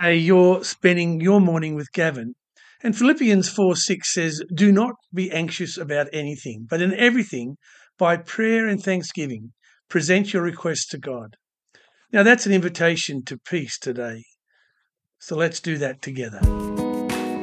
way you're spending your morning with Gavin. And Philippians 4:6 says, "Do not be anxious about anything, but in everything, by prayer and thanksgiving, present your requests to God." Now, that's an invitation to peace today. So let's do that together.